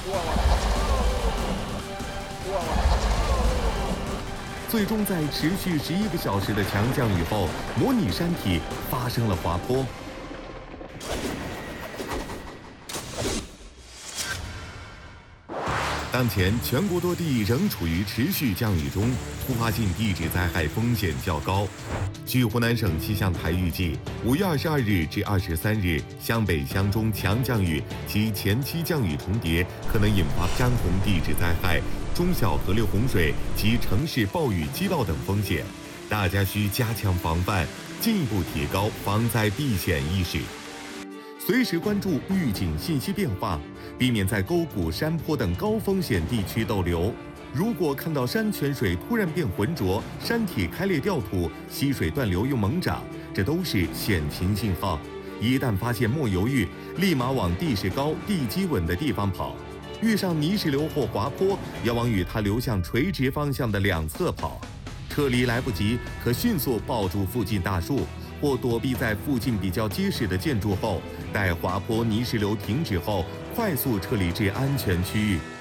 最终在持续11个小时的强降雨后，模拟山体发生了滑坡。当前，全国多地仍处于持续降雨中，突发性地质灾害风险较高。据湖南省气象台预计，5月22日至23日，湘北、湘中强降雨及前期降雨重叠，可能引发山洪地质灾害、中小河流洪水及城市暴雨激涝等风险，大家需加强防范，进一步提高防灾避险意识。随时关注预警信息变化，避免在沟谷、山坡等高风险地区逗留。如果看到山泉水突然变浑浊、山体开裂掉土、溪水断流又猛涨，这都是险情信号。一旦发现莫犹豫，立马往地势高、地基稳的地方跑。遇上泥石流或滑坡，要往与它流向垂直方向的两侧跑。撤离来不及，可迅速抱住附近大树，或躲避在附近比较结实的建筑后，待滑坡泥石流停止后，快速撤离至安全区域。